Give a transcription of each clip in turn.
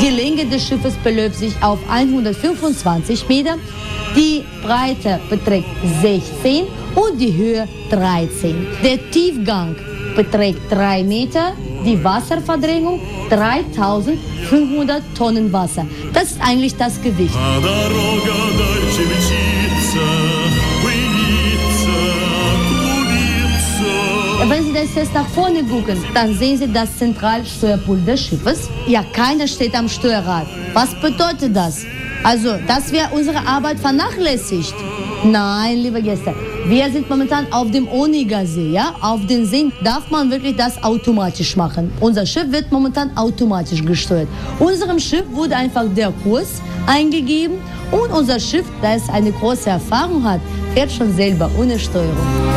Die Länge des Schiffes beläuft sich auf 125 Meter, die Breite beträgt 16 und die Höhe 13. Der Tiefgang beträgt 3 Meter, die Wasserverdrängung 3500 Tonnen Wasser. Das ist eigentlich das Gewicht. Wenn Sie das jetzt nach vorne gucken, dann sehen Sie das Zentralsteuerpult des Schiffes. Ja, keiner steht am Steuerrad. Was bedeutet das? Also, dass wir unsere Arbeit vernachlässigt? Nein, liebe Gäste, wir sind momentan auf dem Onega-See. Ja? Auf den See darf man wirklich das automatisch machen. Unser Schiff wird momentan automatisch gesteuert. Unserem Schiff wurde einfach der Kurs eingegeben und unser Schiff, da es eine große Erfahrung hat, fährt schon selber ohne Steuerung.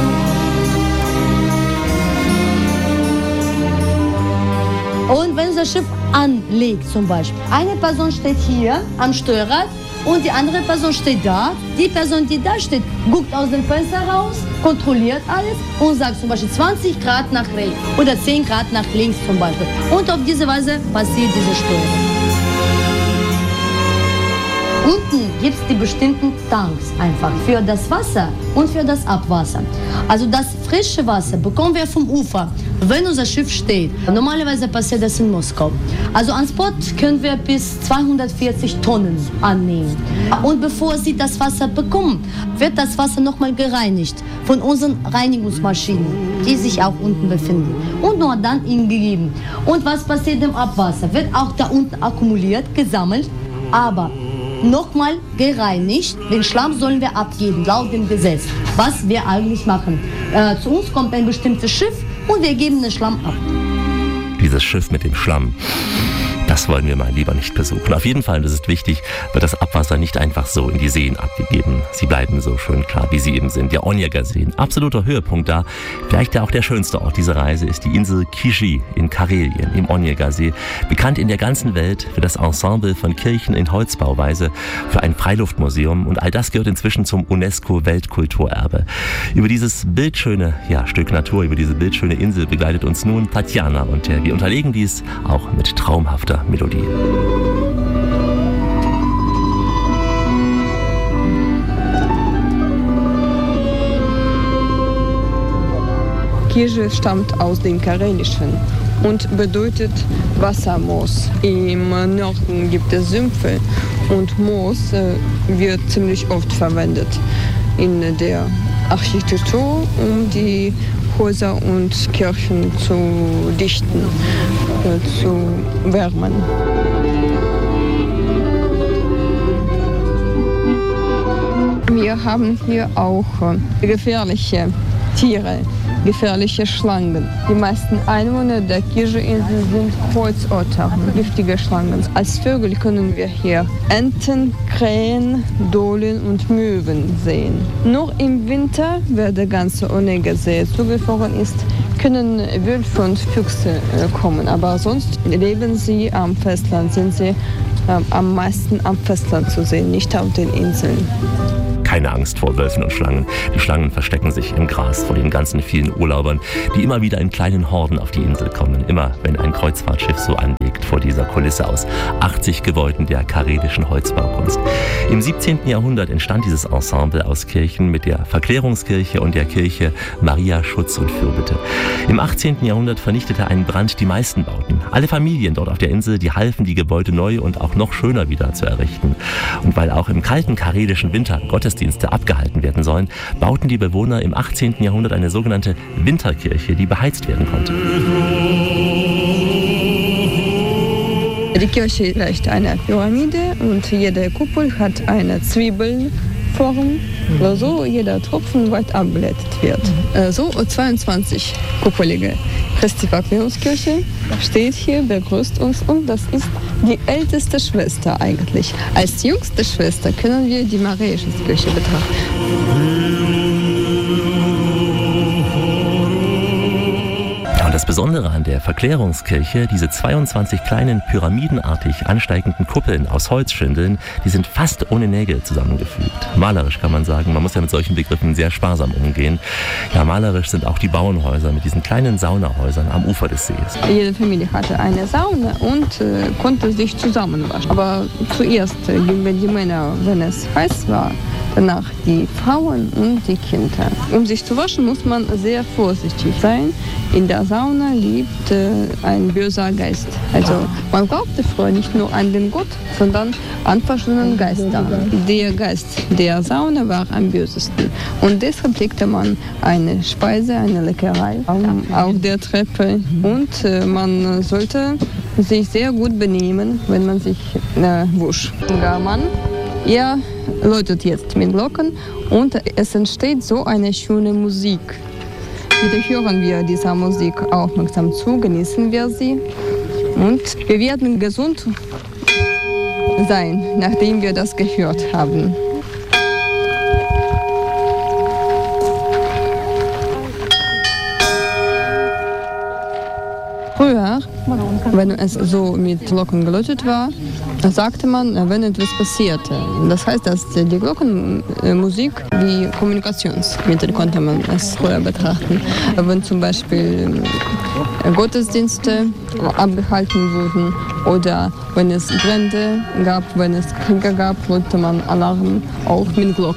Und wenn unser Schiff anlegt zum Beispiel, eine Person steht hier am Steuerrad und die andere Person steht da. Die Person, die da steht, guckt aus dem Fenster raus, kontrolliert alles und sagt zum Beispiel 20 Grad nach rechts oder 10 Grad nach links zum Beispiel. Und auf diese Weise passiert diese Steuerung. Unten gibt es die bestimmten Tanks einfach für das Wasser und für das Abwasser. Also das frische Wasser bekommen wir vom Ufer, wenn unser Schiff steht. Normalerweise passiert das in Moskau. Also an Bord können wir bis 240 Tonnen annehmen. Und bevor Sie das Wasser bekommen, wird das Wasser nochmal gereinigt von unseren Reinigungsmaschinen, die sich auch unten befinden. Und nur dann Ihnen gegeben. Und was passiert im Abwasser? Wird auch da unten akkumuliert, gesammelt, aber nochmal gereinigt. Den Schlamm sollen wir abgeben, laut dem Gesetz. Was wir eigentlich machen. Zu uns kommt ein bestimmtes Schiff und wir geben den Schlamm ab. Dieses Schiff mit dem Schlamm, das wollen wir mal lieber nicht besuchen. Auf jeden Fall, das ist wichtig, wird das Abwasser nicht einfach so in die Seen abgegeben. Sie bleiben so schön klar, wie sie eben sind. Der Onega-See, ein absoluter Höhepunkt da. Vielleicht auch der schönste Ort dieser Reise ist die Insel Kyji in Karelien im Onega-See. Bekannt in der ganzen Welt für das Ensemble von Kirchen in Holzbauweise, für ein Freiluftmuseum. Und all das gehört inzwischen zum UNESCO-Weltkulturerbe. Über dieses bildschöne Stück Natur, über diese bildschöne Insel begleitet uns nun Tatjana und wir unterlegen dies auch mit traumhafter Melodie. Kyji stammt aus dem Karelischen und bedeutet Wassermoos. Im Norden gibt es Sümpfe und Moos wird ziemlich oft verwendet in der Architektur, um die Häuser und Kirchen zu dichten, zu wärmen. Wir haben hier auch gefährliche Tiere, gefährliche Schlangen. Die meisten Einwohner der Kyji-Insel sind Kreuzotter, giftige Schlangen. Als Vögel können wir hier Enten, Krähen, Dohlen und Möwen sehen. Nur im Winter, wenn der ganze Onega-See zugefroren ist, können Wölfe und Füchse kommen. Aber sonst leben sie am Festland, sind sie am meisten am Festland zu sehen, nicht auf den Inseln. Keine Angst vor Wölfen und Schlangen. Die Schlangen verstecken sich im Gras vor den ganzen vielen Urlaubern, die immer wieder in kleinen Horden auf die Insel kommen. Immer, wenn ein Kreuzfahrtschiff so anlegt vor dieser Kulisse aus 80 Gebäuden der karelischen Holzbaukunst. Im 17. Jahrhundert entstand dieses Ensemble aus Kirchen mit der Verklärungskirche und der Kirche Maria Schutz und Fürbitte. Im 18. Jahrhundert vernichtete ein Brand die meisten Bauten. Alle Familien dort auf der Insel, die halfen, die Gebäude neu und auch noch schöner wieder zu errichten. Und weil auch im kalten karelischen Winter Gottesdienste abgehalten werden sollen, bauten die Bewohner im 18. Jahrhundert eine sogenannte Winterkirche, die beheizt werden konnte. Die Kirche ist eine Pyramide und jede Kuppel hat eine Zwiebelform, so jeder Tropfen weit abgeleitet wird. So 22 kuppelige Christi Verklärungskirche steht hier, begrüßt uns und das ist die älteste Schwester eigentlich. Als jüngste Schwester können wir die Marienskirche betrachten. Das Das Besondere an der Verklärungskirche, diese 22 kleinen pyramidenartig ansteigenden Kuppeln aus Holzschindeln, die sind fast ohne Nägel zusammengefügt. Malerisch kann man sagen, man muss ja mit solchen Begriffen sehr sparsam umgehen. Ja, malerisch sind auch die Bauernhäuser mit diesen kleinen Saunahäusern am Ufer des Sees. Jede Familie hatte eine Sauna und konnte sich zusammenwaschen. Aber zuerst gingen die Männer, wenn es heiß war, danach die Frauen und die Kinder. Um sich zu waschen, muss man sehr vorsichtig sein. In der Sauna lebt ein böser Geist. Also man glaubte früher nicht nur an den Gott, sondern an verschiedene Geister. Der Geist der Sauna war am bösesten. Und deshalb legte man eine Speise, eine Leckerei auf der Treppe. Und man sollte sich sehr gut benehmen, wenn man sich wusch. Der Mann, er läutet jetzt mit Glocken und es entsteht so eine schöne Musik. Bitte hören wir dieser Musik aufmerksam zu, genießen wir sie und wir werden gesund sein, nachdem wir das gehört haben. Früher, wenn es so mit Glocken geläutet war, sagte man, wenn etwas passierte. Das heißt, dass die Glockenmusik wie Kommunikationsmittel konnte man es früher betrachten. Wenn zum Beispiel Gottesdienste abgehalten wurden oder wenn es Brände gab, wenn es Kriege gab, wollte man Alarm auch mit Glocken.